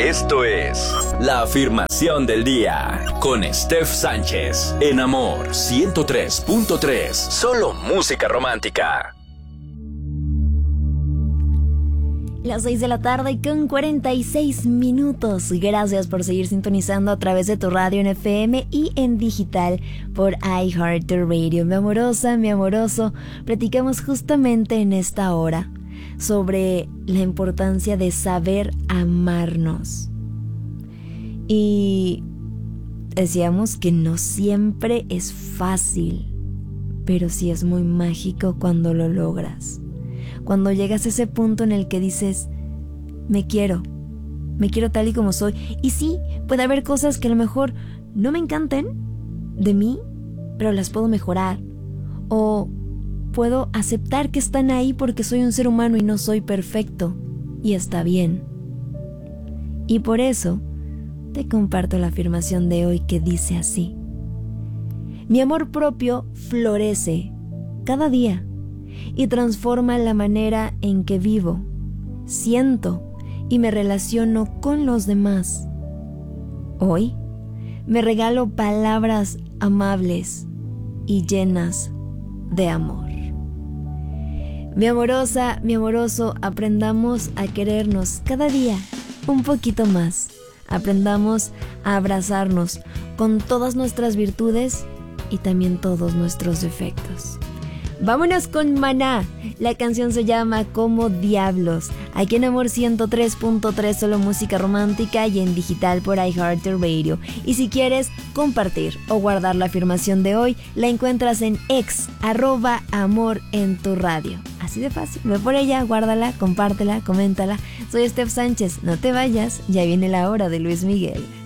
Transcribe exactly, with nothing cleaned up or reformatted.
Esto es La Afirmación del Día con Steph Sánchez en Amor ciento tres punto tres. Solo música romántica. Las seis de la tarde con cuarenta y seis minutos. Gracias por seguir sintonizando a través de tu radio en F M y en digital por iHeartRadio. Mi amorosa, mi amoroso, platicamos justamente en esta hora sobre la importancia de saber amarnos. Y decíamos que no siempre es fácil, pero sí es muy mágico cuando lo logras. Cuando llegas a ese punto en el que dices, me quiero, me quiero tal y como soy. Y sí, puede haber cosas que a lo mejor no me encanten de mí, pero las puedo mejorar. O puedo aceptar que están ahí porque soy un ser humano y no soy perfecto. Y está bien. Y por eso te comparto la afirmación de hoy que dice así: mi amor propio florece cada día y transforma la manera en que vivo, siento y me relaciono con los demás. Hoy me regalo palabras amables y llenas de amor. Mi amorosa, mi amoroso, aprendamos a querernos cada día un poquito más. Aprendamos a abrazarnos con todas nuestras virtudes y también todos nuestros defectos. Vámonos con Maná. La canción se llama Como Diablos. Aquí en Amor ciento tres punto tres, solo música romántica y en digital por iHeartRadio. Y si quieres compartir o guardar la afirmación de hoy, la encuentras en ex, arroba amor en tu radio. Así de fácil. Ve por ella, guárdala, compártela, coméntala. Soy Steph Sánchez. No te vayas, ya viene la hora de Luis Miguel.